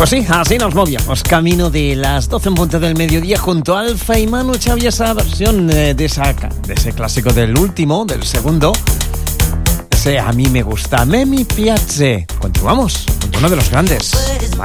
Pues sí, así nos movíamos. Camino de las 12 en punto del mediodía junto a Alfa y Manu Chao, esa versión de ese clásico del segundo. Ese a mí me gusta, me mi piace. Continuamos con uno de los grandes.